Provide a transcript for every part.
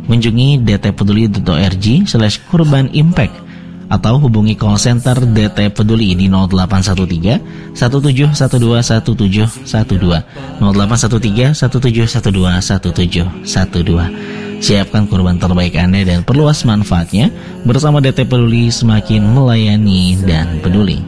Kunjungi dtpeduli.org/kurbanimpact atau hubungi call center DT Peduli di 0813 1712 1712 0813 1712 1712. Siapkan kurban terbaik Anda dan perluas manfaatnya. Bersama DT Peduli semakin melayani dan peduli.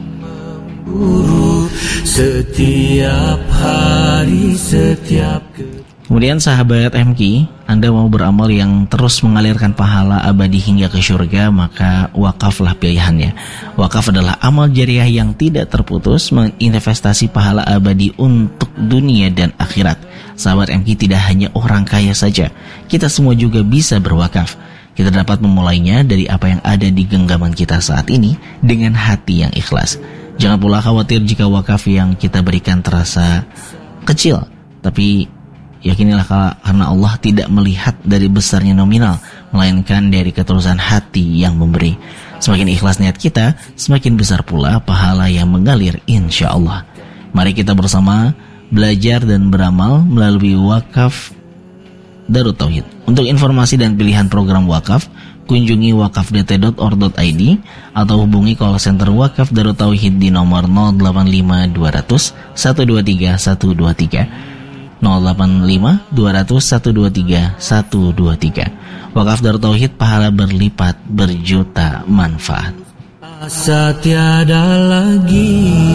Setiap hari, Kemudian sahabat MK, Anda mau beramal yang terus mengalirkan pahala abadi hingga ke surga, maka wakaflah pilihannya. Wakaf adalah amal jariah yang tidak terputus, menginvestasi pahala abadi untuk dunia dan akhirat. Sahabat MK, tidak hanya orang kaya saja, kita semua juga bisa berwakaf. Kita dapat memulainya dari apa yang ada di genggaman kita saat ini dengan hati yang ikhlas. Jangan pula khawatir jika wakaf yang kita berikan terasa kecil, tapi yakinilah karena Allah tidak melihat dari besarnya nominal, melainkan dari ketulusan hati yang memberi. Semakin ikhlas niat kita, semakin besar pula pahala yang mengalir insya Allah. Mari kita bersama belajar dan beramal melalui wakaf Darut Tauhid. Untuk informasi dan pilihan program wakaf, kunjungi wakafdt.org.id atau hubungi call center Wakaf Darut Tauhid di nomor 085 200 123 123. 085 200 123 123. Wakaf Darut Tauhid, pahala berlipat, berjuta manfaat. Asa tiada lagi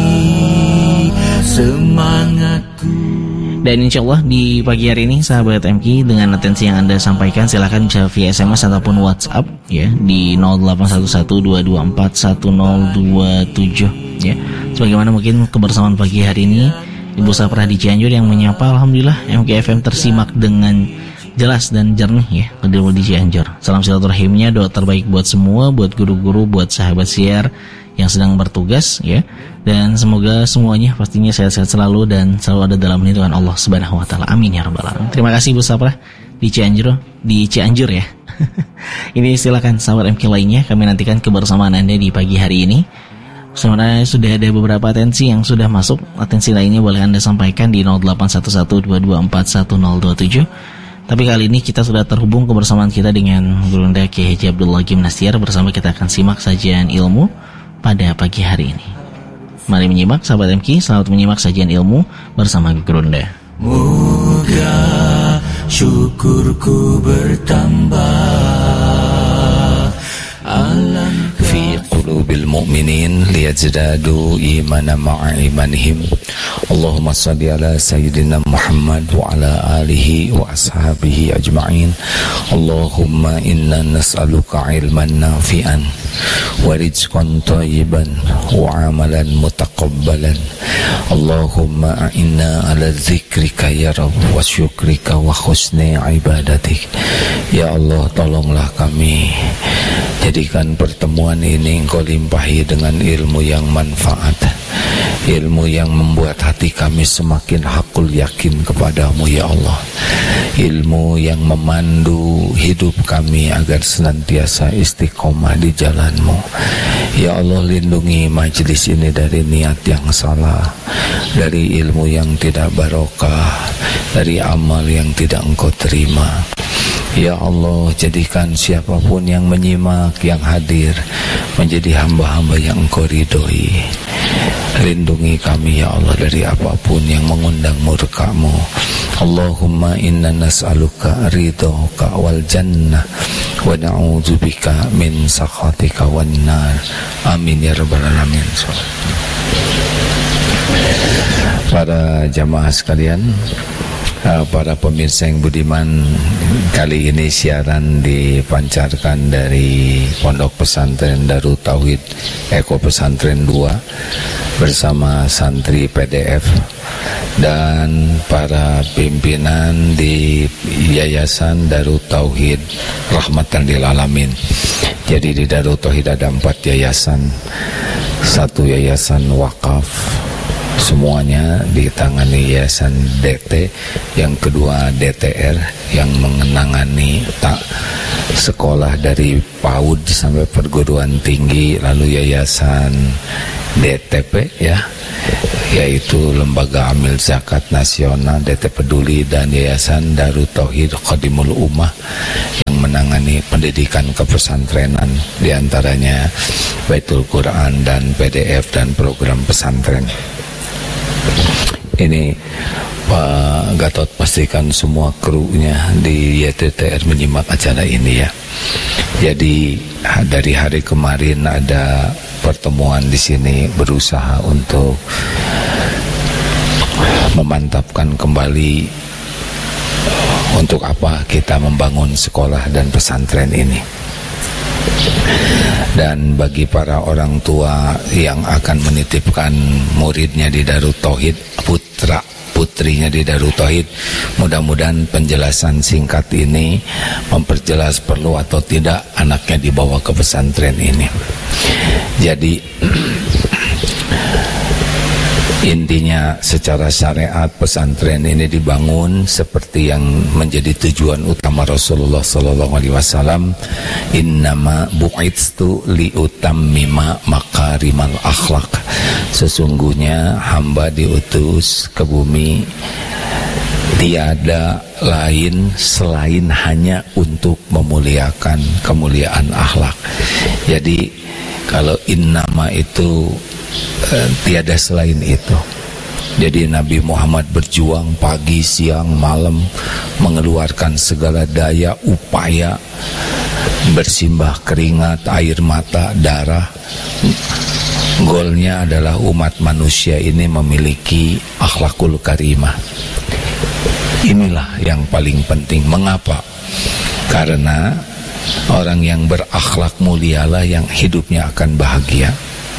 semangatku. Dan insya Allah di pagi hari ini sahabat MK, dengan atensi yang Anda sampaikan, silakan bisa via SMS ataupun WhatsApp ya di 081122411027 ya. Sebagaimana mungkin kebersamaan pagi hari ini Ibu Saprah di Cianjur yang menyapa, alhamdulillah MKFM tersimak dengan jelas dan jernih ya di Cianjur. Salam silaturahimnya, doa terbaik buat semua, buat guru-guru, buat sahabat siar yang sedang bertugas ya. Dan semoga semuanya pastinya sehat-sehat selalu dan selalu ada dalam lindungan Allah Subhanahu wa taala. Amin ya rabbal alamin. Terima kasih Ibu Saprah di Cianjur ya. Ini silakan sahabat MK lainnya, kami nantikan kebersamaan Anda di pagi hari ini. Sebenarnya sudah ada beberapa atensi yang sudah masuk. Atensi lainnya boleh Anda sampaikan di 081122411027. Tapi kali ini kita sudah terhubung kebersamaan kita dengan Gurunda Kiai Haji Abdullah Gimnastiar. Bersama kita akan simak sajian ilmu pada pagi hari ini. Mari menyimak sahabat MK, selamat menyimak sajian ilmu bersama Gurunda. Moga syukurku bertambah alam fi qulubil mu'minin liyazdadu imana ma'a imanihim. Allahumma salli ala sayyidina Muhammad wa ala alihi wa ashabihi ajma'in. Allahumma inna nas'aluka ilman nafi'an wa rizqan thayyiban wa amalan mutaqabbalan. Allahumma a'inna ala dzikrika ya Rabb wa syukrika wa husni ibadatik. Ya Allah, tolonglah kami, jadikan pertemuan ini Engkau limpahi dengan ilmu yang manfaat, ilmu yang membuat hati kami semakin hakul yakin kepadamu ya Allah, ilmu yang memandu hidup kami agar senantiasa istiqomah di jalanmu. Ya Allah, lindungi majelis ini dari niat yang salah, dari ilmu yang tidak barokah, dari amal yang tidak Engkau terima. Ya Allah, jadikan siapapun yang menyimak, yang hadir, menjadi hamba-hamba yang Engkau ridhoi. Lindungi kami ya Allah dari apapun yang mengundang murka-Mu. Allahumma inna nas'aluka ridhoka wal jannah wa na'udzubika min sakhatika wan nar. Amin ya rabbal alamin. Para jamaah sekalian, para pemirsa yang budiman, kali ini siaran dipancarkan dari Pondok Pesantren Darut Tauhid Eko Pesantren 2 bersama santri PDF dan para pimpinan di Yayasan Darut Tauhid Rahmatan lil Alamin. Jadi di Darut Tauhid ada 4 yayasan, 1 yayasan wakaf, semuanya ditangani Yayasan DT, yang kedua DTR yang menangani sekolah dari PAUD sampai perguruan tinggi, lalu Yayasan DTP ya, yaitu Lembaga Amil Zakat Nasional DT Peduli, dan Yayasan Darut Tauhid Khadimul Ummah yang menangani mengenai pendidikan kepesantrenan, diantaranya Baitul Quran dan PDF dan program pesantren. Ini Pak Gatot pastikan semua krunya di YTTR menyimak acara ini ya. Jadi dari hari kemarin ada pertemuan di sini berusaha untuk memantapkan kembali untuk apa kita membangun sekolah dan pesantren ini. Dan bagi para orang tua yang akan menitipkan muridnya di Darut Tauhid, putrinya di Darut Tauhid, mudah-mudahan penjelasan singkat ini memperjelas perlu atau tidak anaknya dibawa ke pesantren ini. Jadi intinya secara syariat pesantren ini dibangun seperti yang menjadi tujuan utama Rasulullah SAW. Innama bu'itstu liutammima makarimal akhlak. Sesungguhnya hamba diutus ke bumi tiada lain selain hanya untuk memuliakan kemuliaan akhlak. Jadi kalau innama itu tiada selain itu. Jadi Nabi Muhammad berjuang pagi, siang, malam, mengeluarkan segala daya upaya, bersimbah keringat, air mata, darah. Goalnya adalah umat manusia ini memiliki akhlakul karimah. Inilah yang paling penting. Mengapa? Karena orang yang berakhlak mulialah yang hidupnya akan bahagia.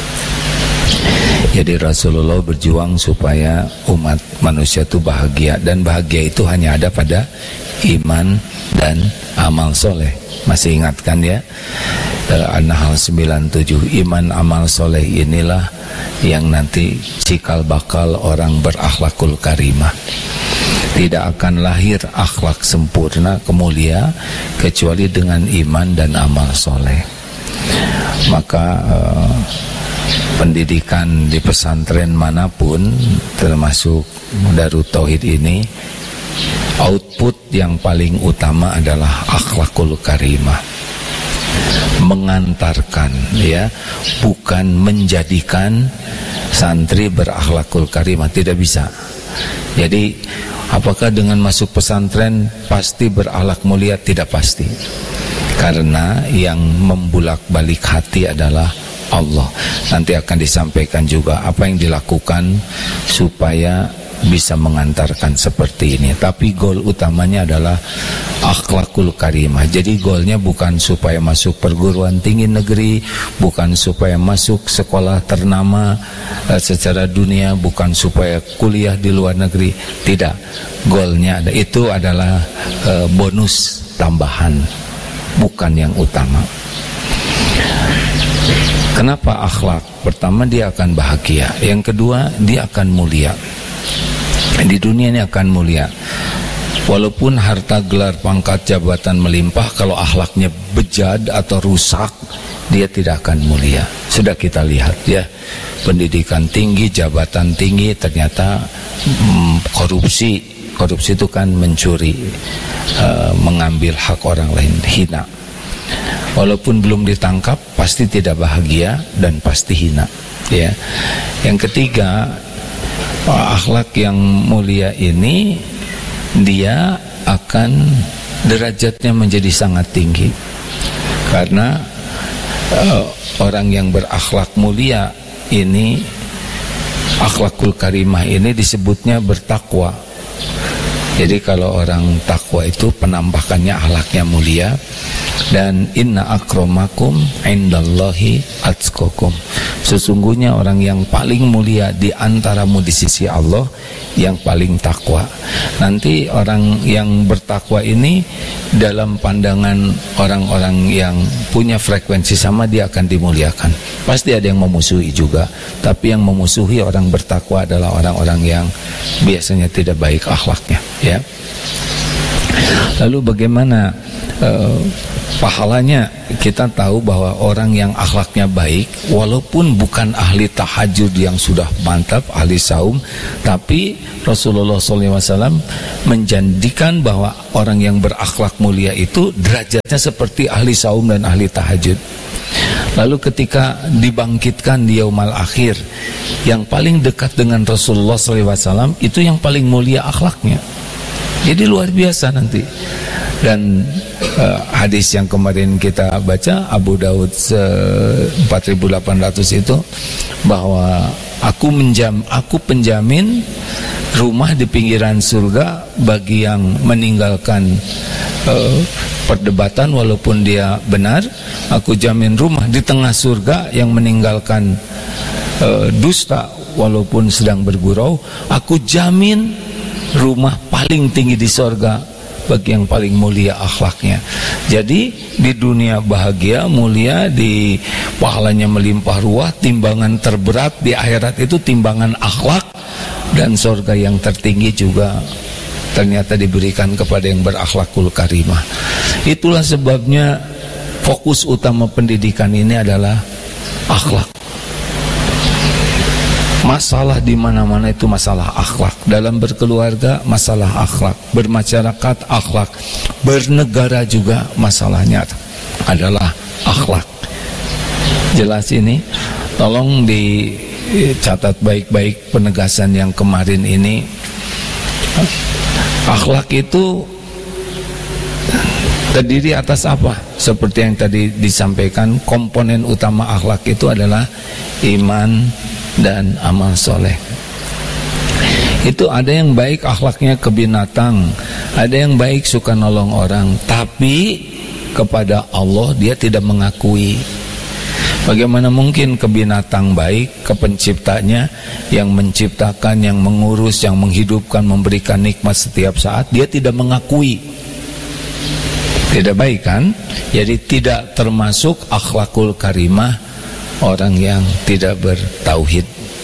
Jadi Rasulullah berjuang supaya umat manusia itu bahagia, dan bahagia itu hanya ada pada iman dan amal soleh. Masih ingat kan ya? An-Nahl 97, iman amal soleh inilah yang nanti cikal bakal orang berakhlakul karimah. Tidak akan lahir akhlak sempurna kemulia kecuali dengan iman dan amal soleh. Maka pendidikan di pesantren manapun termasuk Darut Tauhid ini, output yang paling utama adalah akhlakul karimah. Mengantarkan ya, bukan menjadikan santri berakhlakul karimah, tidak bisa. Jadi apakah dengan masuk pesantren pasti berakhlak mulia? Tidak pasti. Karena yang membulak-balik hati adalah Allah. Nanti akan disampaikan juga apa yang dilakukan supaya bisa mengantarkan seperti ini. Tapi goal utamanya adalah akhlakul karimah. Jadi goalnya bukan supaya masuk perguruan tinggi negeri, bukan supaya masuk sekolah ternama secara dunia, bukan supaya kuliah di luar negeri. Tidak. Goalnya itu adalah bonus tambahan, bukan yang utama. Kenapa akhlak? Pertama, dia akan bahagia. Yang kedua, dia akan mulia. Di dunia ini akan mulia. Walaupun harta, gelar, pangkat, jabatan melimpah, kalau akhlaknya bejat atau rusak, dia tidak akan mulia. Sudah kita lihat ya, pendidikan tinggi, jabatan tinggi, ternyata korupsi. Korupsi itu kan mencuri, mengambil hak orang lain, hina. Walaupun belum ditangkap, pasti tidak bahagia dan pasti hina. Ya. Yang ketiga, akhlak yang mulia ini dia akan derajatnya menjadi sangat tinggi. Karena orang yang berakhlak mulia ini, akhlakul karimah ini disebutnya bertakwa. Jadi kalau orang takwa itu penampakannya akhlaknya mulia. Dan inna akramakum indallahi atqakum. Sesungguhnya orang yang paling mulia di antaramu di sisi Allah yang paling takwa. Nanti orang yang bertakwa ini dalam pandangan orang-orang yang punya frekuensi sama, dia akan dimuliakan. Pasti ada yang memusuhi juga, tapi yang memusuhi orang bertakwa adalah orang-orang yang biasanya tidak baik akhlaknya ya. Lalu bagaimana pahalanya. Kita tahu bahwa orang yang akhlaknya baik, walaupun bukan ahli tahajud yang sudah mantap, ahli saum, tapi Rasulullah SAW menjanjikan bahwa orang yang berakhlak mulia itu derajatnya seperti ahli saum dan ahli tahajud. Lalu ketika dibangkitkan di Yaumal Akhir, yang paling dekat dengan Rasulullah SAW itu yang paling mulia akhlaknya. Jadi luar biasa nanti. Dan hadis yang kemarin kita baca, Abu Daud 4800 itu, bahwa aku penjamin rumah di pinggiran surga bagi yang meninggalkan perdebatan walaupun dia benar. Aku jamin rumah di tengah surga yang meninggalkan dusta walaupun sedang bergurau. Aku jamin rumah paling tinggi di surga bagi yang paling mulia akhlaknya. Jadi di dunia bahagia, mulia, di pahalanya melimpah ruah. Timbangan terberat di akhirat itu timbangan akhlak, dan surga yang tertinggi juga ternyata diberikan kepada yang berakhlakul karimah. Itulah sebabnya fokus utama pendidikan ini adalah akhlak. Masalah di mana-mana itu masalah akhlak. Dalam berkeluarga masalah akhlak, bermasyarakat akhlak, bernegara juga masalahnya adalah akhlak. Jelas ini? Tolong dicatat baik-baik penegasan yang kemarin ini. Akhlak itu terdiri atas apa? Seperti yang tadi disampaikan, komponen utama akhlak itu adalah iman dan amal soleh. Itu ada yang baik akhlaknya ke binatang, ada yang baik suka nolong orang, tapi kepada Allah dia tidak mengakui. Bagaimana mungkin ke binatang baik, ke penciptanya yang menciptakan, yang mengurus, yang menghidupkan, memberikan nikmat setiap saat, dia tidak mengakui? Tidak baik kan? Jadi tidak termasuk akhlakul karimah orang yang tidak bertauhid.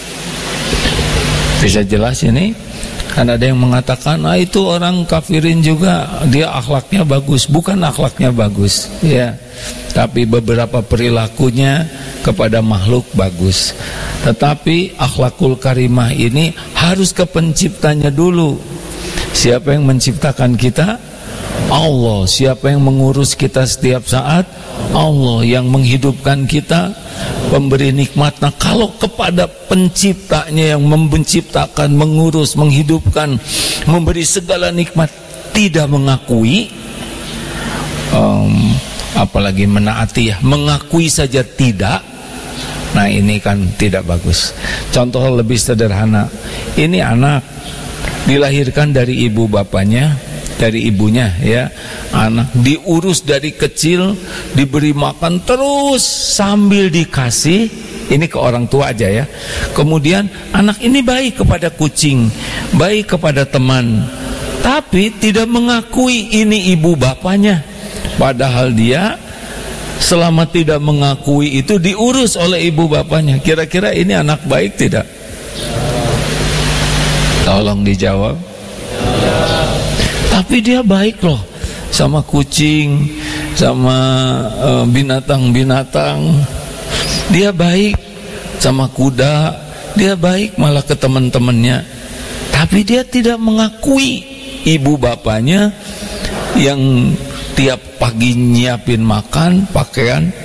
Bisa jelas ini? Kan ada yang mengatakan, itu orang kafirin juga, dia akhlaknya bagus. Bukan akhlaknya bagus, ya, tapi beberapa perilakunya kepada makhluk bagus. Tetapi akhlakul karimah ini harus ke penciptanya dulu. Siapa yang menciptakan kita? Allah. Siapa yang mengurus kita setiap saat? Allah. Yang menghidupkan kita, pemberi nikmat. Nah, kalau kepada penciptanya yang menciptakan, mengurus, menghidupkan, memberi segala nikmat tidak mengakui, apalagi menaati, ya, mengakui saja tidak. Nah, ini kan tidak bagus. Contoh lebih sederhana, ini anak dilahirkan dari ibu bapaknya, dari ibunya, ya, anak diurus dari kecil, diberi makan terus sambil dikasih. Ini ke orang tua aja, ya. Kemudian anak ini baik kepada kucing, baik kepada teman, tapi tidak mengakui ini ibu bapaknya. Padahal dia selama tidak mengakui itu diurus oleh ibu bapaknya. Kira-kira ini anak baik tidak? Tolong dijawab. Tapi dia baik loh sama kucing, sama binatang-binatang. Dia baik sama kuda, dia baik malah ke teman-temannya. Tapi dia tidak mengakui ibu bapaknya yang tiap pagi nyiapin makan, pakaian.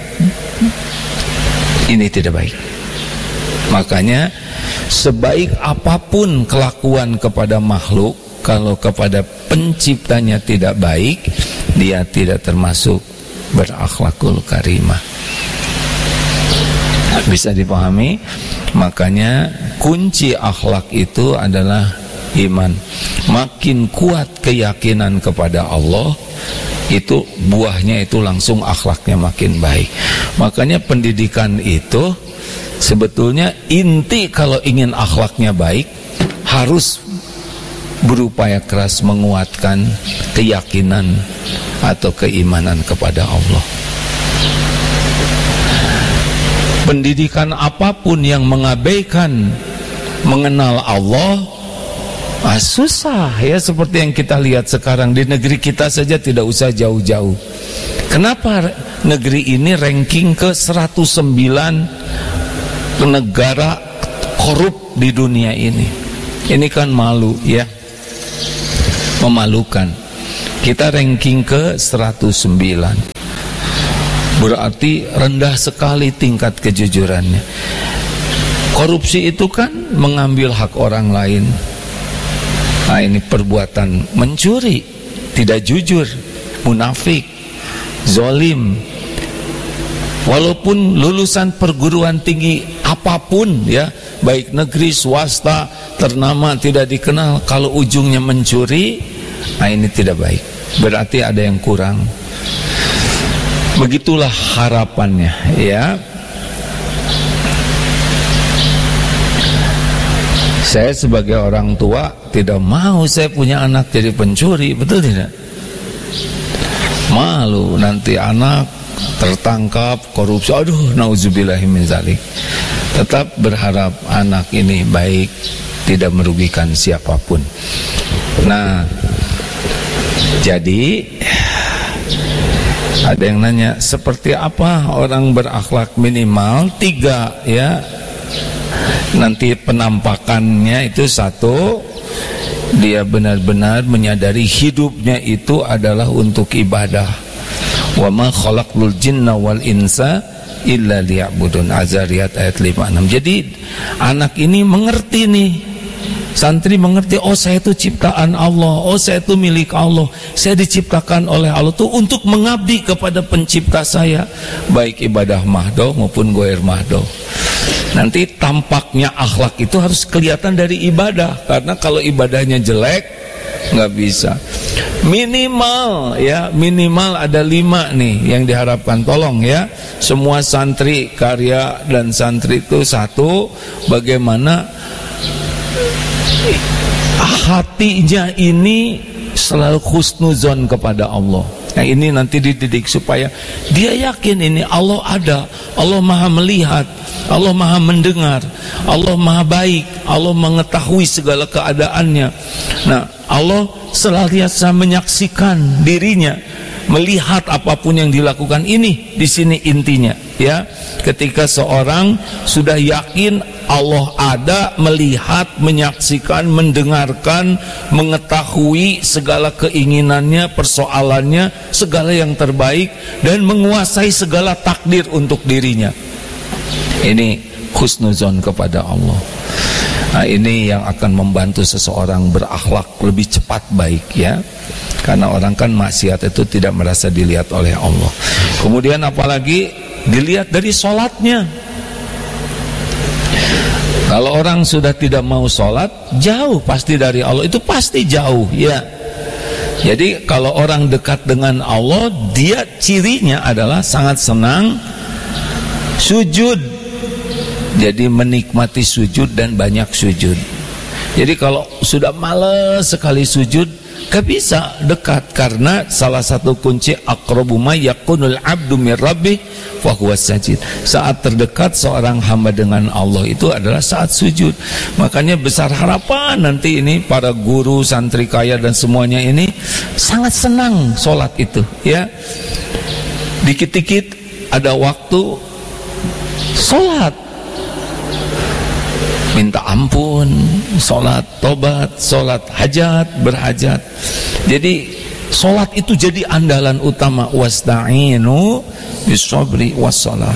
Ini tidak baik. Makanya sebaik apapun kelakuan kepada makhluk, kalau kepada penciptanya tidak baik, dia tidak termasuk berakhlakul karimah. Bisa dipahami? Makanya kunci akhlak itu adalah iman. Makin kuat keyakinan kepada Allah, itu buahnya itu langsung akhlaknya makin baik. Makanya pendidikan itu sebetulnya inti kalau ingin akhlaknya baik, harus berupaya keras menguatkan keyakinan atau keimanan kepada Allah. Pendidikan apapun yang mengabaikan mengenal Allah, Susah ya, seperti yang kita lihat sekarang di negeri kita saja, tidak usah jauh-jauh. Kenapa negeri ini ranking ke 109 negara korup di dunia ini? Ini kan malu ya, memalukan. Kita ranking ke 109, berarti rendah sekali tingkat kejujurannya. Korupsi itu kan mengambil hak orang lain. Nah, ini perbuatan mencuri, tidak jujur, munafik, zolim. Walaupun lulusan perguruan tinggi apapun ya, baik negeri swasta ternama tidak dikenal, kalau ujungnya mencuri, nah ini tidak baik, berarti ada yang kurang. Begitulah harapannya ya. Saya sebagai orang tua tidak mau saya punya anak jadi pencuri, betul tidak? Malu nanti anak tertangkap korupsi, aduh nauzubillahi min dzalik. Tetap berharap anak ini baik, tidak merugikan siapapun. Nah, jadi ada yang nanya, seperti apa orang berakhlak minimal 3 ya. Nanti penampakannya itu 1, dia benar-benar menyadari hidupnya itu adalah untuk ibadah. Wa ma khalaqul jinna wal insa illa liya'budun. Az-Zariyat ayat 56. Jadi anak ini mengerti nih, santri mengerti, oh saya itu ciptaan Allah, oh saya itu milik Allah, saya diciptakan oleh Allah itu untuk mengabdi kepada pencipta saya, baik ibadah mahdoh maupun goer mahdoh. Nanti tampaknya akhlak itu harus kelihatan dari ibadah, karena kalau ibadahnya jelek nggak bisa. Minimal ya, minimal ada 5 nih yang diharapkan. Tolong ya, semua santri karya dan santri itu 1, bagaimana hatinya ini selalu husnuzon kepada Allah. Nah ini nanti dididik supaya dia yakin ini Allah ada, Allah maha melihat, Allah maha mendengar, Allah maha baik, Allah mengetahui segala keadaannya. Nah Allah senantiasa menyaksikan dirinya, melihat apapun yang dilakukan. Ini di sini intinya ya. Ketika seorang sudah yakin Allah ada, melihat, menyaksikan, mendengarkan, mengetahui segala keinginannya, persoalannya, segala yang terbaik, dan menguasai segala takdir untuk dirinya. Ini husnuzon kepada Allah. Nah, ini yang akan membantu seseorang berakhlak lebih cepat baik ya. Karena orang kan maksiat itu tidak merasa dilihat oleh Allah. Kemudian apalagi dilihat dari sholatnya. Kalau orang sudah tidak mau sholat, jauh pasti dari Allah, itu pasti jauh ya. Jadi kalau orang dekat dengan Allah, dia cirinya adalah sangat senang sujud. Jadi menikmati sujud dan banyak sujud. Jadi kalau sudah malas sekali sujud, gak bisa dekat, karena salah satu kunci aqrabu ma yakunul abdu mir rabbih fa huwa sajid. Saat terdekat seorang hamba dengan Allah itu adalah saat sujud. Makanya besar harapan nanti ini para guru, santri kaya dan semuanya ini sangat senang sholat itu ya. Dikit-dikit ada waktu sholat, minta ampun, sholat tobat, sholat hajat, berhajat. Jadi sholat itu jadi andalan utama. Wasta'inu bissobri wassalah.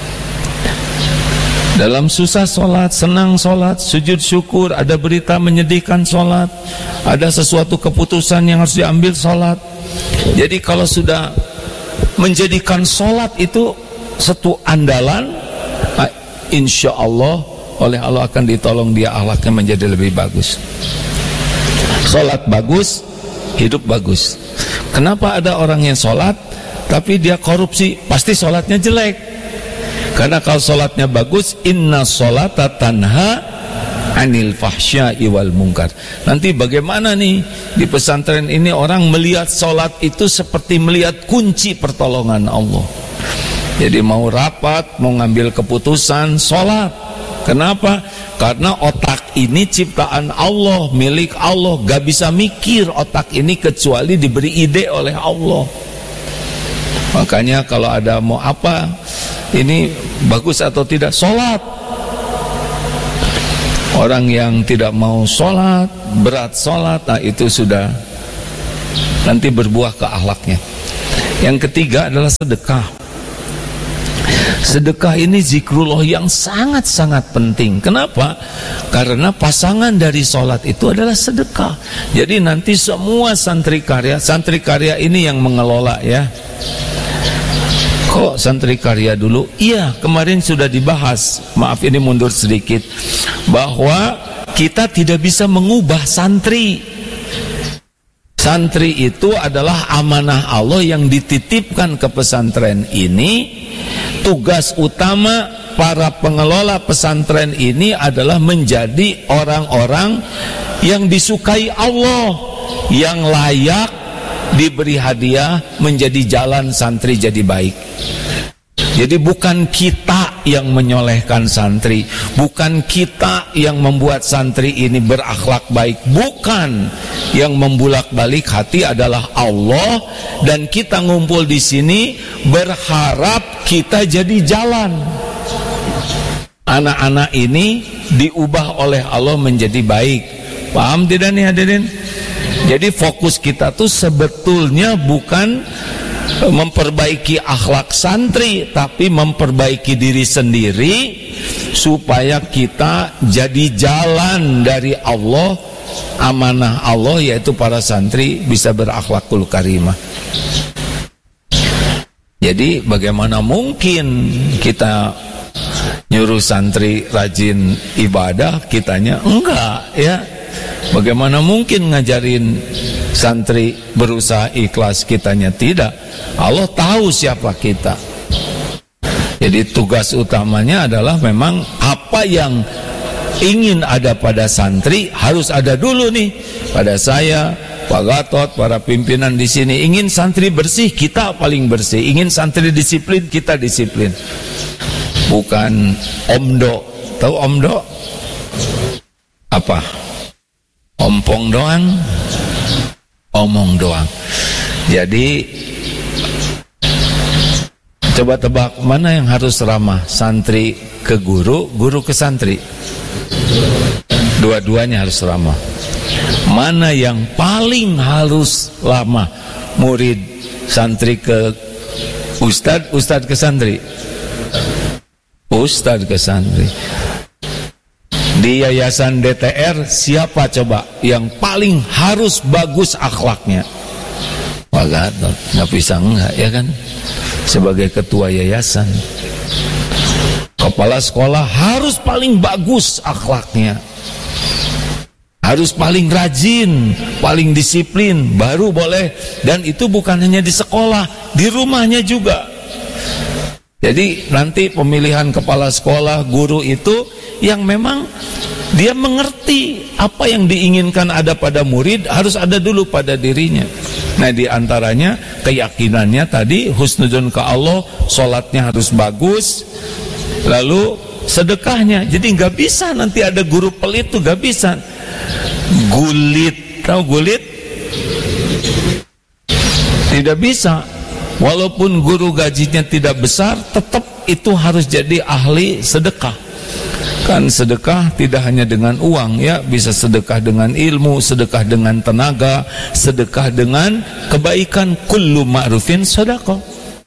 Dalam susah sholat, senang sholat, sujud syukur, ada berita menyedihkan sholat, ada sesuatu keputusan yang harus diambil sholat. Jadi kalau sudah menjadikan sholat itu satu andalan, insya Allah oleh Allah akan ditolong dia, akhlaknya menjadi lebih bagus. Sholat bagus, hidup bagus. Kenapa ada orang yang sholat tapi dia korupsi? Pasti sholatnya jelek. Karena kalau sholatnya bagus, inna sholata tanha anil fahsya'i wal munkar. Nanti bagaimana nih di pesantren ini orang melihat sholat itu seperti melihat kunci pertolongan Allah. Jadi mau rapat, mau ngambil keputusan, sholat. Kenapa? Karena otak ini ciptaan Allah, milik Allah. Gak bisa mikir otak ini kecuali diberi ide oleh Allah. Makanya kalau ada mau apa, ini bagus atau tidak, sholat. Orang yang tidak mau sholat, berat sholat, nah itu sudah nanti berbuah ke akhlaknya. Yang ketiga adalah sedekah. Sedekah ini zikrullah yang sangat-sangat penting. Kenapa? Karena pasangan dari sholat itu adalah sedekah. Jadi nanti semua santri karya ini yang mengelola ya. Kok santri karya dulu? Iya, kemarin sudah dibahas. Maaf ini mundur sedikit. Bahwa kita tidak bisa mengubah santri. Santri itu adalah amanah Allah yang dititipkan ke pesantren ini. Tugas utama para pengelola pesantren ini adalah menjadi orang-orang yang disukai Allah, yang layak diberi hadiah menjadi jalan santri jadi baik. Jadi bukan kita yang menyolehkan santri, bukan kita yang membuat santri ini berakhlak baik, bukan. Yang membulak-balik hati adalah Allah, dan kita ngumpul di sini berharap kita jadi jalan. Anak-anak ini diubah oleh Allah menjadi baik. Paham tidak nih hadirin? Jadi fokus kita tuh sebetulnya bukan memperbaiki akhlak santri, tapi memperbaiki diri sendiri supaya kita jadi jalan dari Allah, amanah Allah yaitu para santri bisa berakhlakul karimah. Jadi bagaimana mungkin kita nyuruh santri rajin ibadah, kitanya enggak ya? Bagaimana mungkin ngajarin santri berusaha ikhlas, kitanya tidak? Allah tahu siapa kita. Jadi tugas utamanya adalah memang apa yang ingin ada pada santri harus ada dulu nih pada saya, Pak Gatot, para pimpinan di sini. Ingin santri bersih, kita paling bersih. Ingin santri disiplin, kita disiplin. Bukan omdo. Tahu omdo? Apa? Ompong doang, omong doang. Jadi coba tebak mana yang harus ramah, santri ke guru, guru ke santri? Dua-duanya harus ramah. Mana yang paling harus lama, murid santri ke ustad, ustad ke santri? Ustad ke santri. Di yayasan DTR siapa coba yang paling harus bagus akhlaknya? Pak Gatot. Nggak bisa enggak ya kan? Sebagai ketua yayasan, kepala sekolah harus paling bagus akhlaknya, harus paling rajin, paling disiplin, baru boleh. Dan itu bukan hanya di sekolah, di rumahnya juga. Jadi nanti pemilihan kepala sekolah, guru itu yang memang dia mengerti apa yang diinginkan ada pada murid harus ada dulu pada dirinya. Nah di antaranya keyakinannya tadi, husnuzon ke Allah, sholatnya harus bagus, lalu sedekahnya. Jadi nggak bisa nanti ada guru pelit tuh, nggak bisa. Gulit, tahu gulit? Tidak bisa. Walaupun guru gajinya tidak besar, tetap itu harus jadi ahli sedekah. Kan sedekah tidak hanya dengan uang ya, bisa sedekah dengan ilmu, sedekah dengan tenaga, sedekah dengan kebaikan. Kullu ma'rufin sedekah.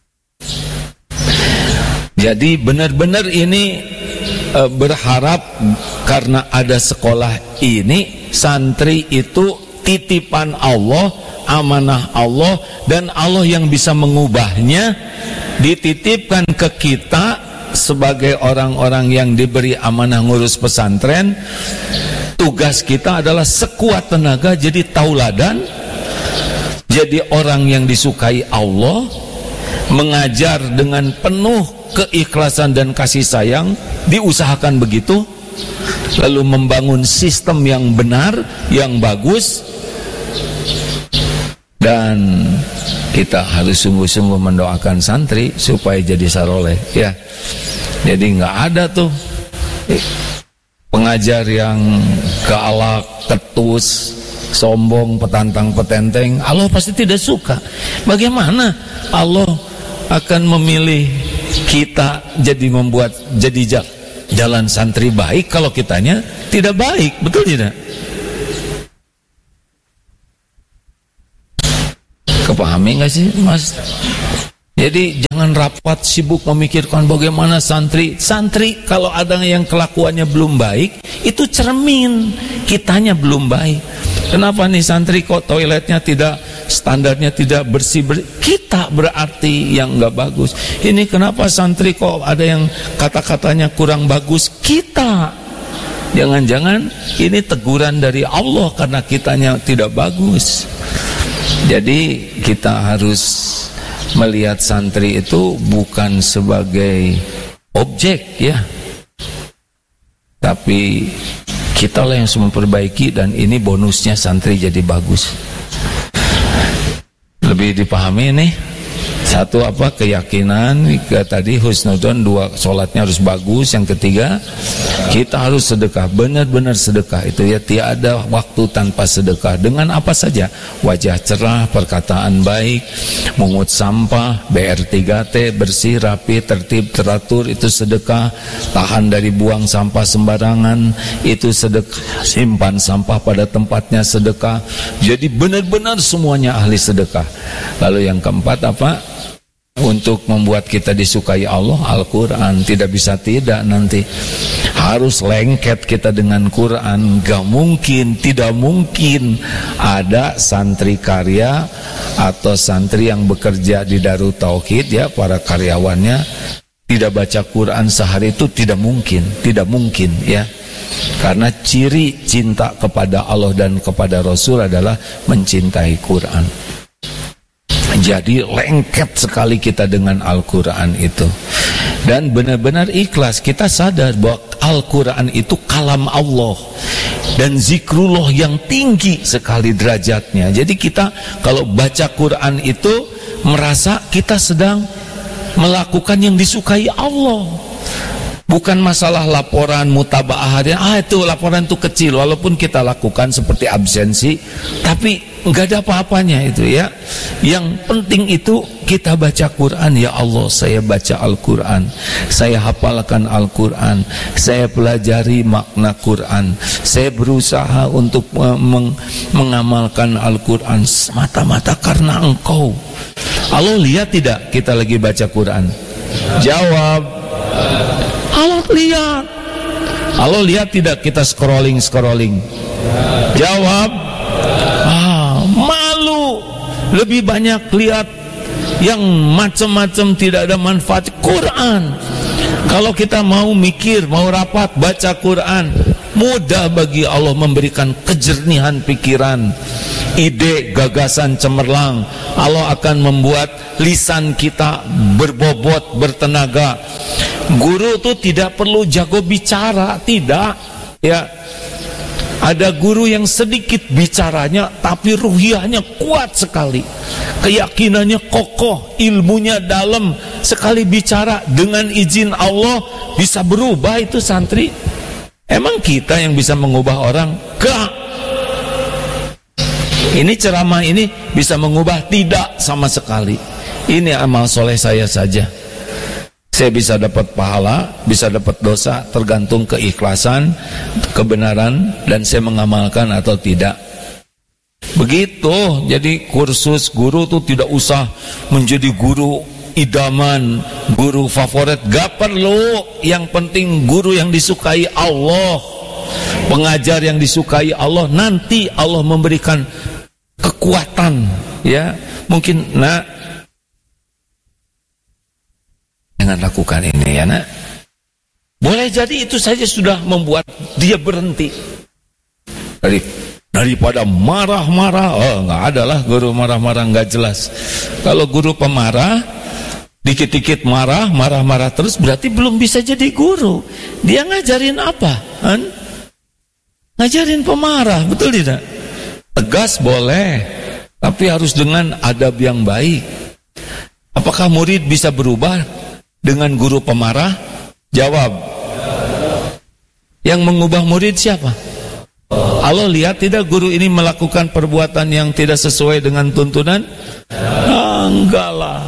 Jadi benar-benar ini berharap karena ada sekolah ini, santri itu titipan Allah, amanah Allah, dan Allah yang bisa mengubahnya dititipkan ke kita sebagai orang-orang yang diberi amanah ngurus pesantren. Tugas kita adalah sekuat tenaga jadi tauladan, jadi orang yang disukai Allah, mengajar dengan penuh keikhlasan dan kasih sayang, diusahakan begitu, lalu membangun sistem yang benar, yang bagus. Dan kita harus sungguh-sungguh mendoakan santri supaya jadi saroleh ya. Jadi nggak ada tuh pengajar yang galak, ketus, sombong, petantang petenteng, Allah pasti tidak suka. Bagaimana Allah akan memilih kita jadi jalan santri baik kalau kitanya tidak baik? Betul tidak? Kepahami nggak sih, Mas? Jadi jangan rapat sibuk memikirkan bagaimana santri kalau ada yang kelakuannya belum baik, itu cermin kitanya belum baik. Kenapa nih santri kok toiletnya tidak, standarnya tidak bersih, kita berarti yang nggak bagus. Ini kenapa santri kok ada yang kata-katanya kurang bagus, kita. Jangan-jangan ini teguran dari Allah karena kitanya tidak bagus. Jadi kita harus melihat santri itu bukan sebagai objek ya, tapi kita lah yang harus memperbaiki, dan ini bonusnya santri jadi bagus. Lebih dipahami nih. Satu apa? Keyakinan. Tadi husnudzon, dua, sholatnya harus bagus. Yang ketiga, kita harus sedekah, benar-benar sedekah itu ya, tiada waktu tanpa sedekah. Dengan apa saja, wajah cerah, perkataan baik, mungut sampah, BR3T, bersih, rapi, tertib, teratur, itu sedekah. Tahan dari buang sampah sembarangan, itu sedekah. Simpan sampah pada tempatnya, sedekah. Jadi benar-benar semuanya ahli sedekah. Lalu yang keempat apa? Untuk membuat kita disukai Allah, Al-Quran. Tidak bisa tidak, nanti harus lengket kita dengan Quran. Gak mungkin, tidak mungkin ada santri karya atau santri yang bekerja di Darut Tauhid ya, para karyawannya tidak baca Quran sehari, itu tidak mungkin ya. Karena ciri cinta kepada Allah dan kepada Rasul adalah mencintai Quran. Jadi lengket sekali kita dengan Al-Quran itu. Dan benar-benar ikhlas. Kita sadar bahwa Al-Quran itu kalam Allah dan zikrullah yang tinggi sekali derajatnya. Jadi kita kalau baca Quran itu merasa kita sedang melakukan yang disukai Allah. Bukan masalah laporan mutabaah, itu laporan itu kecil, walaupun kita lakukan seperti absensi, tapi nggak ada apa-apanya itu ya. Yang penting itu kita baca Quran. Ya Allah, saya baca Al-Quran, saya hafalkan Al-Quran, saya pelajari makna Quran, saya berusaha untuk mengamalkan Al-Quran semata-mata karena Engkau. Allah lihat tidak kita lagi baca Quran? Jawab. Allah lihat. Allah lihat tidak kita scrolling? Jawab. Malu. Lebih banyak lihat yang macam-macam tidak ada manfaat. Quran. Kalau kita mau mikir, mau rapat, baca Quran, mudah bagi Allah memberikan kejernihan pikiran, ide, gagasan cemerlang. Allah akan membuat lisan kita berbobot, bertenaga. Guru itu tidak perlu jago bicara, tidak ya. Ada guru yang sedikit bicaranya tapi ruhiyahnya kuat sekali, keyakinannya kokoh, ilmunya dalam. Sekali bicara dengan izin Allah bisa berubah itu santri. Emang kita yang bisa mengubah orang? Gak. Ini ceramah ini bisa mengubah? Tidak sama sekali. Ini amal soleh saya saja. Saya bisa dapat pahala, bisa dapat dosa, tergantung keikhlasan, kebenaran, dan saya mengamalkan atau tidak. Begitu. Jadi kursus guru itu tidak usah menjadi guru idaman, guru favorit, gak perlu. Yang penting guru yang disukai Allah, pengajar yang disukai Allah. Nanti Allah memberikan kekuatan ya. Mungkin jangan lakukan ini ya nak. Boleh jadi itu saja sudah membuat dia berhenti. Daripada marah-marah, nggak ada lah guru marah-marah nggak jelas. Kalau guru pemarah, dikit-dikit marah-marah terus, berarti belum bisa jadi guru. Dia ngajarin apa? Ngajarin pemarah, betul tidak? Tegas boleh, tapi harus dengan adab yang baik. Apakah murid bisa berubah dengan guru pemarah? Jawab. Yang mengubah murid siapa? Allah lihat tidak guru ini melakukan perbuatan yang tidak sesuai dengan tuntunan? Enggak lah.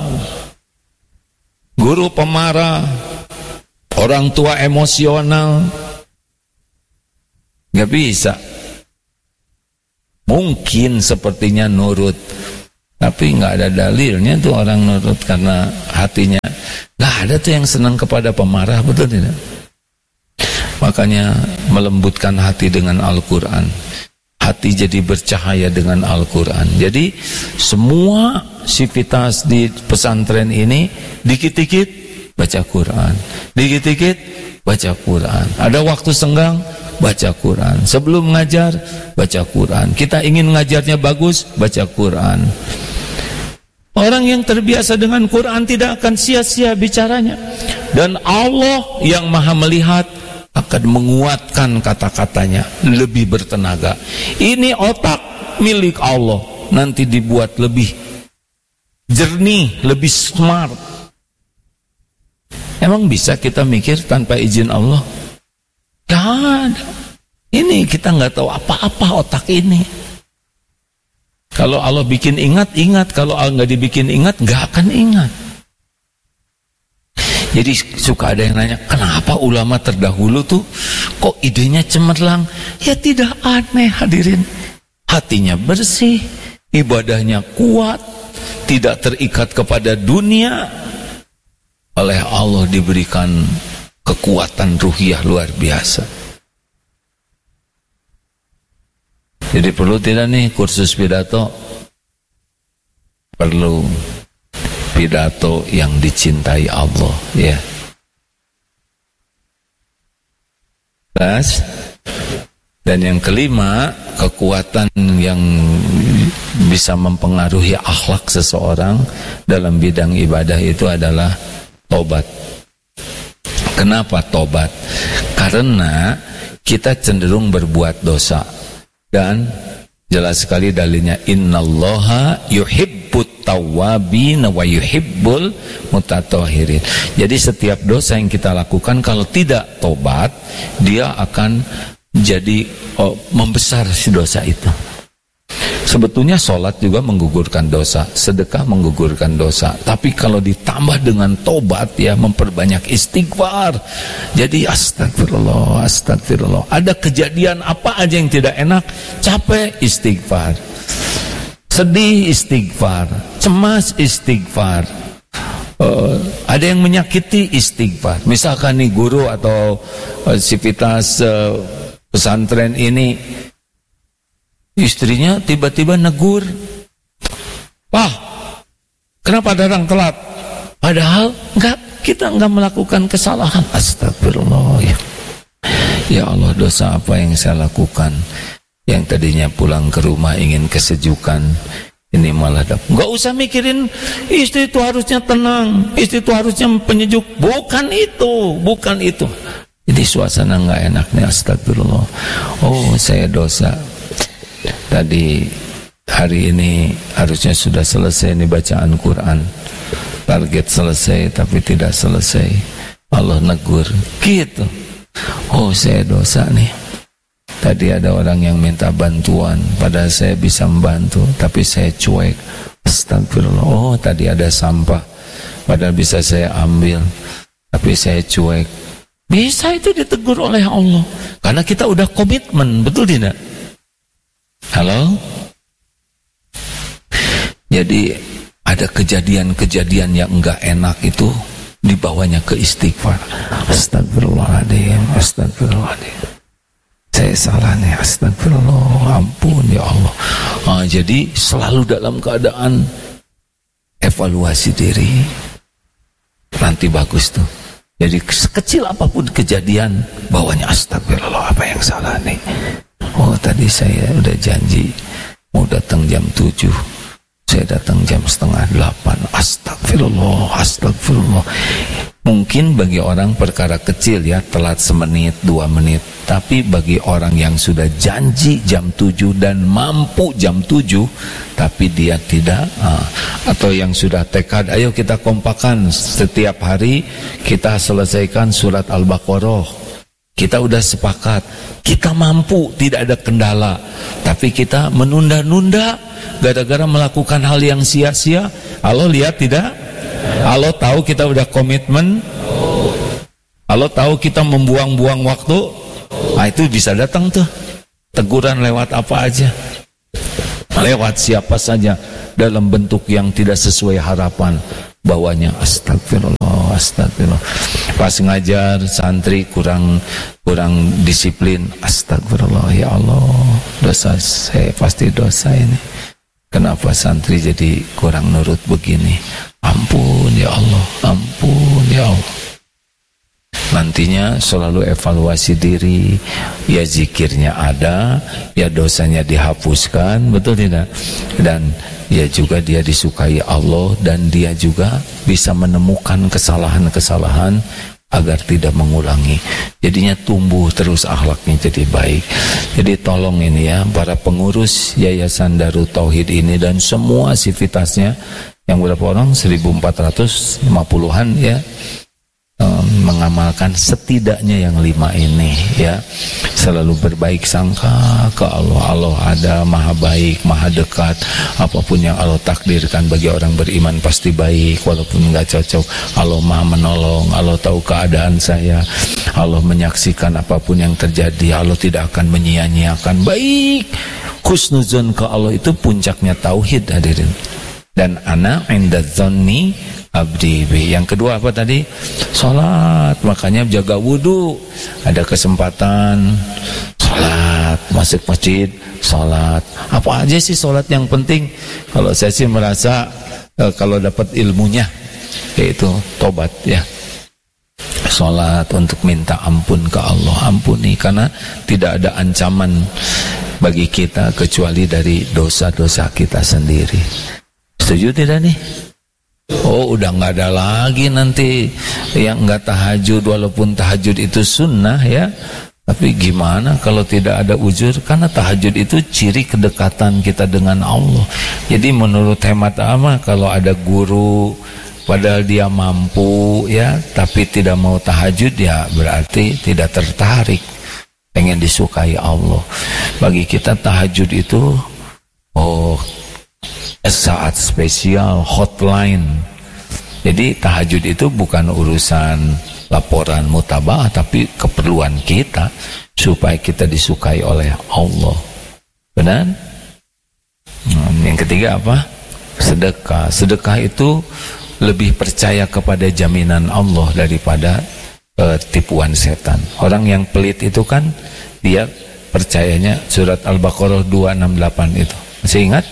Guru pemarah, orang tua emosional, nggak bisa. Mungkin sepertinya nurut, tapi nggak ada dalilnya tuh orang nurut karena hatinya. Nggak ada tuh yang senang kepada pemarah, betul tidak? Makanya melembutkan hati dengan Al-Quran. Hati jadi bercahaya dengan Al-Quran. Jadi semua sivitas di pesantren ini dikit-dikit baca Quran, dikit-dikit baca Quran. Ada waktu senggang baca Quran. Sebelum ngajar baca Quran. Kita ingin ngajarnya bagus, baca Quran. Orang yang terbiasa dengan Quran tidak akan sia-sia bicaranya. Dan Allah yang Maha melihat akan menguatkan kata-katanya, lebih bertenaga. Ini otak milik Allah, nanti dibuat lebih jernih, lebih smart. Emang bisa kita mikir tanpa izin Allah? Gak ada. Ini kita nggak tahu apa-apa otak ini. Kalau Allah bikin ingat, ingat. Kalau Allah nggak dibikin ingat, nggak akan ingat. Jadi suka ada yang nanya, kenapa ulama terdahulu tuh kok idenya cemerlang? Ya tidak aneh hadirin. Hatinya bersih, ibadahnya kuat, tidak terikat kepada dunia. Oleh Allah diberikan kekuatan ruhiyah luar biasa. Jadi perlu tidak nih kursus pidato? Perlu. Pidato yang dicintai Allah, ya. Dan yang kelima, kekuatan yang bisa mempengaruhi akhlak seseorang dalam bidang ibadah itu adalah tobat. Kenapa tobat? Karena kita cenderung berbuat dosa. Dan jelas sekali dalilnya, innallaha yuhibbut tawwabin wa yuhibbul mutatahhirin. Jadi setiap dosa yang kita lakukan kalau tidak tobat, dia akan jadi membesar si dosa itu. Sebetulnya sholat juga menggugurkan dosa, sedekah menggugurkan dosa. Tapi kalau ditambah dengan tobat, ya memperbanyak istighfar. Jadi astagfirullah, astagfirullah. Ada kejadian apa aja yang tidak enak, capek istighfar, sedih istighfar, cemas istighfar, ada yang menyakiti istighfar. Misalkan nih guru atau sivitas pesantren ini, istrinya tiba-tiba negur, "Pak, kenapa datang telat?" Padahal kita enggak melakukan kesalahan. Astagfirullah. Ya Allah, dosa apa yang saya lakukan? Yang tadinya pulang ke rumah ingin kesejukan, ini malah enggak usah mikirin istri itu harusnya tenang, istri itu harusnya penyejuk. Bukan itu, bukan itu. Jadi suasana enggak enak nih. Astagfirullah. Oh, saya dosa. Tadi hari ini harusnya sudah selesai nih bacaan Quran. Target selesai tapi tidak selesai. Allah negur gitu. Oh, saya dosa nih. Tadi ada orang yang minta bantuan, padahal saya bisa membantu, tapi saya cuek. Astagfirullah. Oh, tadi ada sampah, padahal bisa saya ambil, tapi saya cuek. Bisa itu ditegur oleh Allah, karena kita udah komitmen, betul tidak? Halo? Jadi ada kejadian-kejadian yang enggak enak itu dibawanya ke istighfar. Astagfirullahaladzim, astagfirullahaladzim. Saya salah nih, astagfirullah, ampun ya Allah. Jadi selalu dalam keadaan evaluasi diri. Nanti bagus tuh. Jadi sekecil apapun kejadian, bawanya astagfirullah, apa yang salah nih? Oh, tadi saya udah janji mau datang jam 7, saya datang jam 7:30. Astagfirullah, astagfirullah. Mungkin bagi orang perkara kecil ya, telat semenit, 2 menit. Tapi bagi orang yang sudah janji jam 7 dan mampu jam 7, tapi dia tidak, atau yang sudah tekad, ayo kita kompakan setiap hari kita selesaikan surat Al-Baqarah. Kita udah sepakat, kita mampu, tidak ada kendala, tapi kita menunda-nunda gara-gara melakukan hal yang sia-sia. Allah lihat tidak? Allah tahu kita udah komitmen. Allah tahu kita membuang-buang waktu. Nah, itu bisa datang tuh teguran lewat apa aja, lewat siapa saja, dalam bentuk yang tidak sesuai harapan. Bawanya astagfirullah, astagfirullah. Pas ngajar santri kurang disiplin, astagfirullah, ya Allah, dosa saya, pasti dosa ini. Kenapa santri jadi kurang nurut begini? Ampun ya Allah, ampun ya Allah. Nantinya selalu evaluasi diri, ya zikirnya ada, ya dosanya dihapuskan, betul tidak? Dan ya juga dia disukai Allah, dan dia juga bisa menemukan kesalahan-kesalahan agar tidak mengulangi. Jadinya tumbuh terus akhlaknya jadi baik. Jadi tolong ini ya, para pengurus Yayasan Darut Tauhid ini dan semua sivitasnya, yang berapa orang? 1450-an ya, mengamalkan setidaknya yang 5 ini ya. Selalu berbaik sangka ke Allah. Allah ada, maha baik, maha dekat. Apapun yang Allah takdirkan bagi orang beriman pasti baik, walaupun nggak cocok. Allah maha menolong, Allah tahu keadaan saya, Allah menyaksikan apapun yang terjadi, Allah tidak akan menyia-nyiakan. Baik, husnuzon ke Allah itu puncaknya tauhid, hadirin. Dan ana inda dzanni abdi bi. Yang kedua apa tadi? Salat. Makanya jaga wudu. Ada kesempatan salat, masuk masjid, salat. Apa aja sih salat yang penting? Kalau saya sih merasa kalau dapat ilmunya, yaitu tobat ya. Salat untuk minta ampun ke Allah. Ampuni, karena tidak ada ancaman bagi kita kecuali dari dosa-dosa kita sendiri. Setuju tidak nih? Oh, udah nggak ada lagi nanti yang nggak tahajud, walaupun tahajud itu sunnah ya. Tapi gimana kalau tidak ada uzur? Karena tahajud itu ciri kedekatan kita dengan Allah. Jadi menurut hemat ama, kalau ada guru padahal dia mampu ya, tapi tidak mau tahajud, ya berarti tidak tertarik, pengen disukai Allah. Bagi kita tahajud itu saat spesial, hotline. Jadi tahajud itu bukan urusan laporan mutaba'ah, tapi keperluan kita supaya kita disukai oleh Allah. Benar? Yang ketiga apa? Sedekah. Sedekah itu lebih percaya kepada jaminan Allah daripada tipuan setan. Orang yang pelit itu kan dia percayanya surat Al-Baqarah 268 itu. Masih ingat?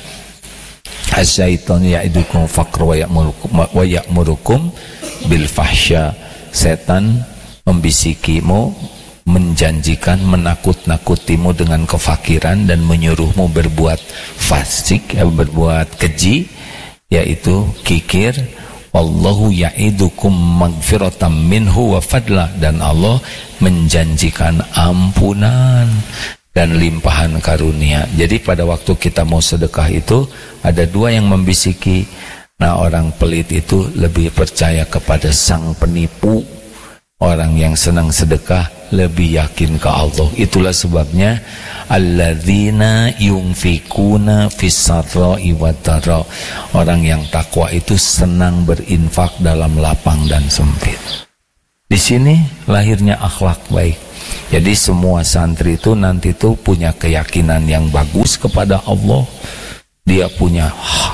Asyaiton ya'idukum faqra wa ya'murukum bil fahsya. Setan membisikimu, menjanjikan, menakut-nakutimu dengan kefakiran dan menyuruhmu berbuat fasik, berbuat keji, yaitu kikir. Wallahu ya'idukum magfiratan minhu wa fadla, dan Allah menjanjikan ampunan dan limpahan karunia. Jadi pada waktu kita mau sedekah itu ada dua yang membisiki. Nah, orang pelit itu lebih percaya kepada sang penipu. Orang yang senang sedekah lebih yakin ke Allah. Itulah sebabnya alladzina yunfikuna fis-sarra'i wad-dharra. Orang yang takwa itu senang berinfak dalam lapang dan sempit. Di sini lahirnya akhlak baik. Jadi semua santri itu nanti tuh punya keyakinan yang bagus kepada Allah. Dia punya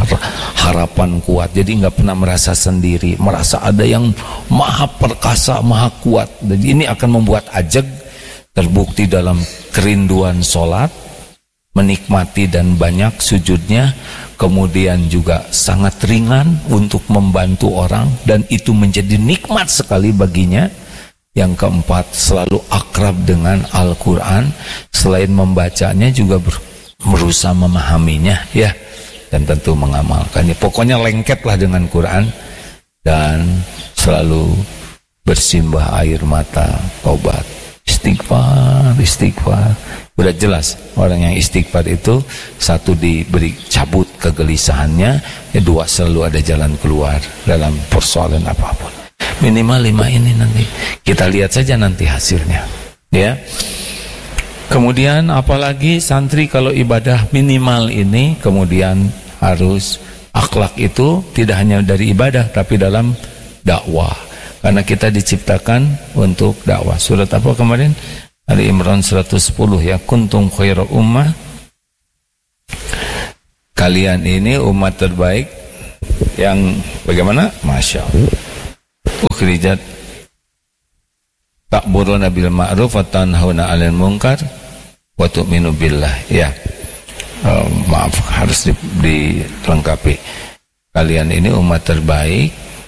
harapan kuat. Jadi nggak pernah merasa sendiri, merasa ada yang maha perkasa, maha kuat. Jadi ini akan membuat ajeg, terbukti dalam kerinduan sholat, menikmati dan banyak sujudnya, kemudian juga sangat ringan untuk membantu orang, dan itu menjadi nikmat sekali baginya. Yang keempat, selalu akrab dengan Al-Quran, selain membacanya juga berusaha memahaminya ya, dan tentu mengamalkannya. Pokoknya lengketlah dengan Quran dan selalu bersimbah air mata, tobat, istighfar, istighfar. Udah jelas orang yang istighfar itu, satu diberi cabut kegelisahannya, kedua selalu ada jalan keluar dalam persoalan apapun. Minimal 5 ini nanti kita lihat saja nanti hasilnya Ya. Kemudian apalagi santri kalau ibadah minimal ini, kemudian harus akhlak itu tidak hanya dari ibadah tapi dalam dakwah. Karena kita diciptakan untuk dakwah. Surat apa kemarin? Ali Imran 110 ya, kuntum khairu ummah. Kalian ini umat terbaik yang bagaimana? Masya Allah. Ukhrijat ta'muruna bil ma'ruf wa tanhauna 'anil munkar wa tu'minu billah. Ya. Maaf, harus dilengkapi. Kalian ini umat terbaik.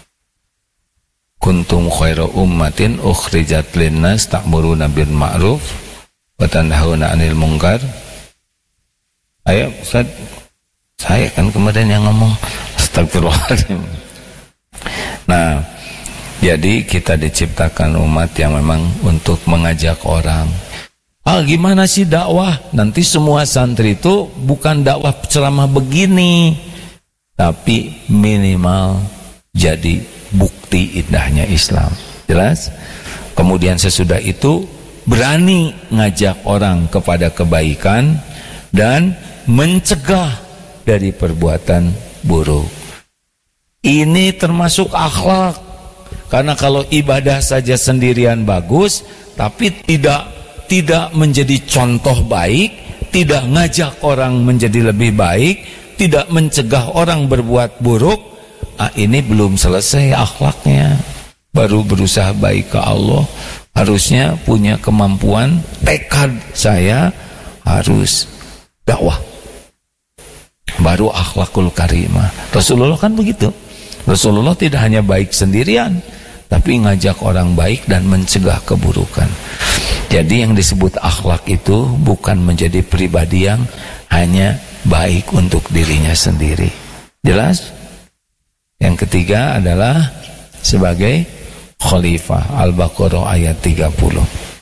Kuntum khairu ummatin ukhrijat linnas ta'muruna bil ma'ruf wa tanhauna 'anil munkar. Ayo Ustaz, saya kan kemarin yang ngomong. Astagfirullahaladzim. Nah, jadi kita diciptakan umat yang memang untuk mengajak orang. Gimana sih dakwah? Nanti semua santri itu bukan dakwah ceramah begini, tapi minimal jadi bukti indahnya Islam. Jelas? Kemudian sesudah itu berani ngajak orang kepada kebaikan dan mencegah dari perbuatan buruk. Ini termasuk akhlak. Karena kalau ibadah saja sendirian bagus, tapi tidak menjadi contoh baik, tidak ngajak orang menjadi lebih baik, tidak mencegah orang berbuat buruk, ini belum selesai akhlaknya. Baru berusaha baik ke Allah, harusnya punya kemampuan, tekad saya harus dakwah. Baru akhlakul karimah. Rasulullah kan begitu. Rasulullah tidak hanya baik sendirian, tapi ngajak orang baik dan mencegah keburukan. Jadi yang disebut akhlak itu bukan menjadi pribadi yang hanya baik untuk dirinya sendiri. Jelas? Yang ketiga adalah sebagai khalifah. Al-Baqarah ayat 30.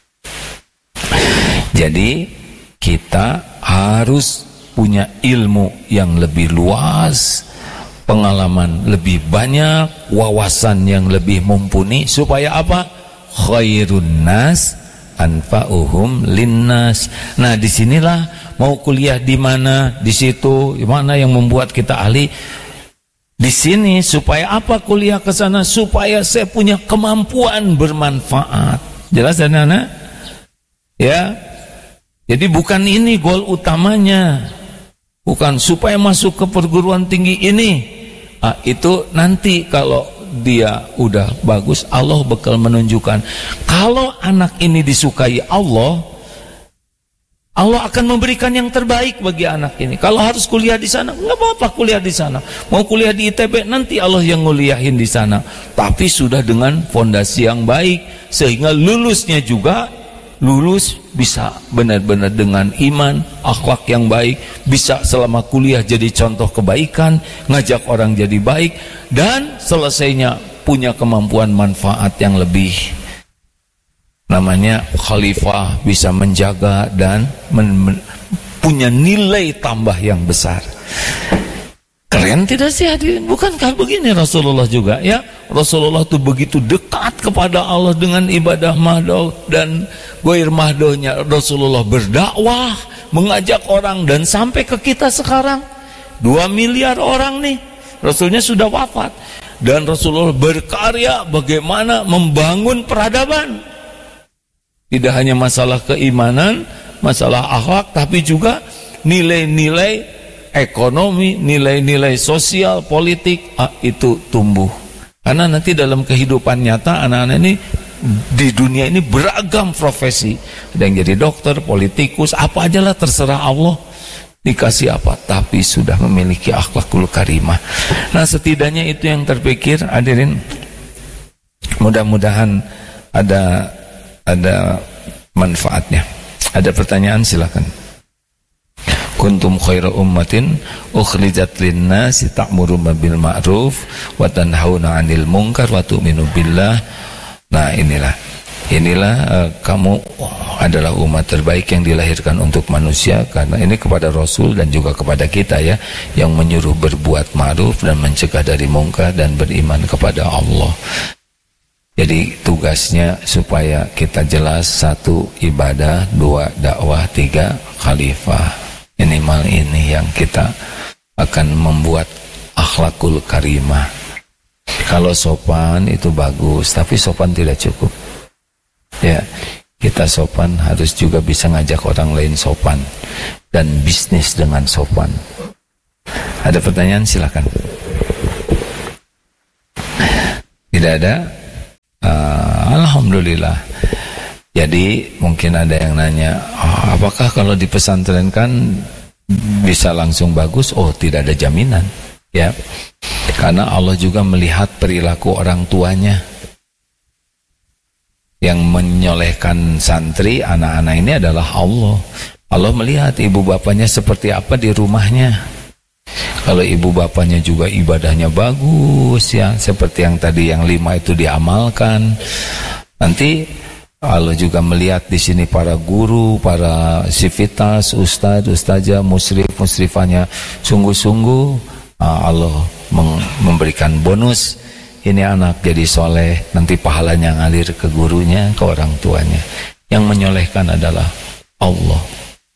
Jadi kita harus punya ilmu yang lebih luas, pengalaman lebih banyak, wawasan yang lebih mumpuni, supaya apa? Khairun nas anfa'uhum linnas. Nah, disinilah mau kuliah di mana, di situ, di mana yang membuat kita ahli. Di sini supaya apa kuliah ke sana? Supaya saya punya kemampuan bermanfaat. Jelas anak-anak? Ya. Jadi bukan ini goal utamanya. Bukan supaya masuk ke perguruan tinggi ini. Itu nanti kalau dia udah bagus, Allah bakal menunjukkan. Kalau anak ini disukai Allah, Allah akan memberikan yang terbaik bagi anak ini. Kalau harus kuliah di sana, nggak apa-apa kuliah di sana. Mau kuliah di ITB, nanti Allah yang nguliahin di sana. Tapi sudah dengan fondasi yang baik, sehingga lulusnya juga lulus bisa benar-benar dengan iman, akhlak yang baik, bisa selama kuliah jadi contoh kebaikan, ngajak orang jadi baik, dan selesainya punya kemampuan manfaat yang lebih. Namanya khalifah, bisa menjaga dan punya nilai tambah yang besar. Keren tidak sih hadirin? Bukankah begini Rasulullah juga ya? Rasulullah itu begitu dekat kepada Allah dengan ibadah mahdoh dan goir mahdohnya. Rasulullah berdakwah, mengajak orang, dan sampai ke kita sekarang 2 miliar orang nih. Rasulnya sudah wafat, dan Rasulullah berkarya bagaimana membangun peradaban. Tidak hanya masalah keimanan, masalah akhlak, tapi juga nilai-nilai ekonomi, nilai-nilai sosial, politik, itu tumbuh. Karena nanti dalam kehidupan nyata anak-anak ini di dunia ini beragam profesi. Ada yang jadi dokter, politikus, apa aja lah, terserah Allah dikasih apa, tapi sudah memiliki akhlakul karimah. Nah, setidaknya itu yang terpikir hadirin. Mudah-mudahan ada manfaatnya. Ada pertanyaan, silakan. Kuntum khairu ummatin ukhrijat linnasi ta'muruna bil ma'ruf wa tanhauna 'anil munkar wa tu'minu billah. Nah, inilah kamu adalah umat terbaik yang dilahirkan untuk manusia, karena ini kepada Rasul dan juga kepada kita ya, yang menyuruh berbuat ma'ruf dan mencegah dari munkar dan beriman kepada Allah. Jadi tugasnya supaya kita jelas, 1 ibadah, 2 dakwah, 3 khalifah. Minimal ini yang kita akan membuat akhlakul karimah. Kalau sopan itu bagus, tapi sopan tidak cukup. Ya, kita sopan harus juga bisa ngajak orang lain sopan dan bisnis dengan sopan. Ada pertanyaan, silakan. Tidak ada? Alhamdulillah. Jadi mungkin ada yang nanya, apakah kalau di pesantren kan bisa langsung bagus? Oh, tidak ada jaminan, ya. Karena Allah juga melihat perilaku orang tuanya. Yang menyolehkan santri, anak-anak ini adalah Allah. Allah melihat ibu bapaknya seperti apa di rumahnya. Kalau ibu bapaknya juga ibadahnya bagus, ya, seperti yang tadi yang 5 itu diamalkan, nanti Allah juga melihat di sini para guru, para sivitas, ustadz, ustazah, musrif, musrifahnya sungguh-sungguh, Allah memberikan bonus. Ini anak jadi soleh, nanti pahalanya ngalir ke gurunya, ke orang tuanya. Yang menyolehkan adalah Allah.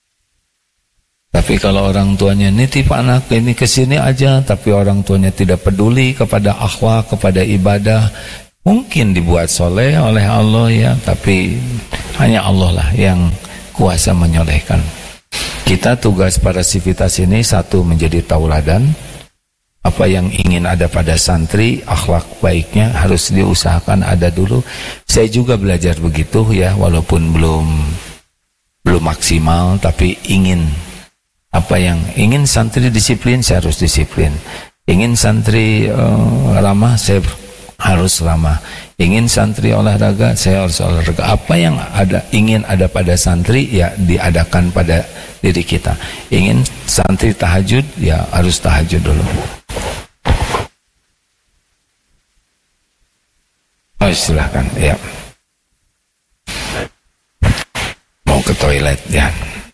Tapi kalau orang tuanya nitip anak ini ke sini aja, tapi orang tuanya tidak peduli kepada akhlak, kepada ibadah, mungkin dibuat soleh oleh Allah, ya, tapi hanya Allah lah yang kuasa menyolehkan. Kita tugas para sivitas ini, 1, menjadi tauladan. Apa yang ingin ada pada santri, akhlak baiknya harus diusahakan ada dulu. Saya juga belajar begitu, ya, walaupun belum maksimal, tapi ingin. Apa yang ingin santri disiplin, saya harus disiplin. Ingin santri ramah, saya harus ramah. Ingin santri olahraga, saya harus olahraga. Apa yang ingin ada pada santri, ya diadakan pada diri kita. Ingin santri tahajud, ya harus tahajud dulu. Oh, silahkan, ya. Mau ke toilet, ya.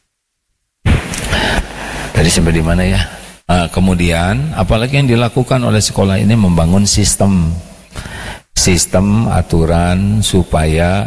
Tadi sampai di mana, ya? Kemudian apalagi yang dilakukan oleh sekolah ini, membangun sistem aturan supaya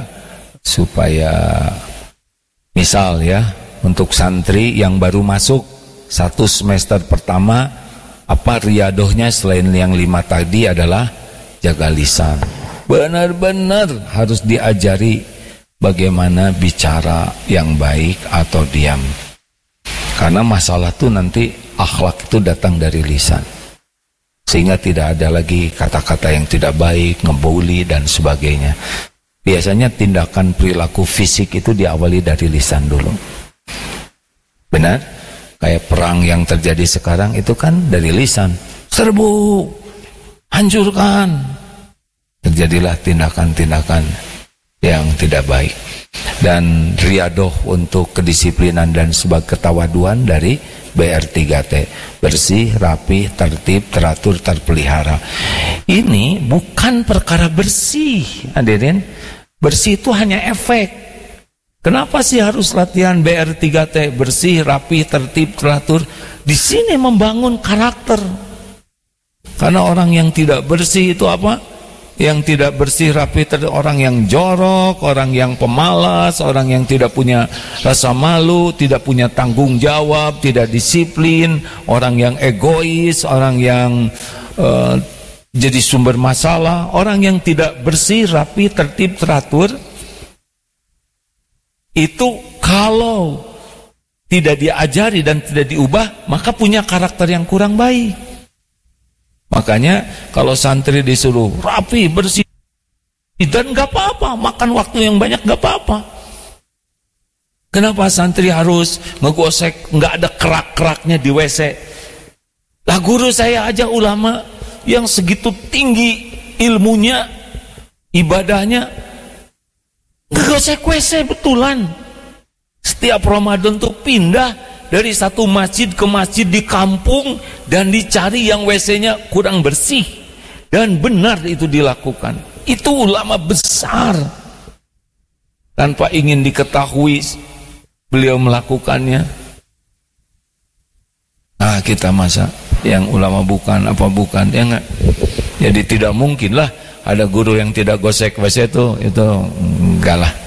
misal, ya, untuk santri yang baru masuk 1 semester pertama, apa riadohnya selain yang 5 tadi adalah jaga lisan. Benar-benar harus diajari bagaimana bicara yang baik atau diam. Karena masalah itu nanti akhlak itu datang dari lisan. Sehingga tidak ada lagi kata-kata yang tidak baik, ngebully dan sebagainya. Biasanya tindakan perilaku fisik itu diawali dari lisan dulu. Benar? Kayak perang yang terjadi sekarang itu kan dari lisan. Serbu, hancurkan. Terjadilah tindakan-tindakan yang tidak baik. Dan riadoh untuk kedisiplinan dan sebagai ketawaduan dari BR3T, bersih, rapi, tertib, teratur, terpelihara. Ini bukan perkara bersih, hadirin. Bersih itu hanya efek. Kenapa sih harus latihan BR3T, bersih, rapi, tertib, teratur? Di sini membangun karakter. Karena orang yang tidak bersih itu apa? Yang tidak bersih, rapi, orang yang jorok, orang yang pemalas, orang yang tidak punya rasa malu, tidak punya tanggung jawab, tidak disiplin, orang yang egois, orang yang jadi sumber masalah. Orang yang tidak bersih, rapi, tertib, teratur, itu kalau tidak diajari dan tidak diubah, maka punya karakter yang kurang baik. Makanya kalau santri disuruh rapi, bersih, dan gak apa-apa, makan waktu yang banyak gak apa-apa. Kenapa santri harus ngegosek, gak ada kerak-keraknya di WC? Lah guru saya aja ulama yang segitu tinggi ilmunya, ibadahnya, ngegosek WC betulan. Setiap Ramadan tuh pindah dari satu masjid ke masjid di kampung dan dicari yang WC-nya kurang bersih, dan benar itu dilakukan. Itu ulama besar, tanpa ingin diketahui beliau melakukannya. Nah, kita masa yang ulama bukan apa bukan, ya enggak. Jadi tidak mungkinlah ada guru yang tidak gosek WC itu enggak lah.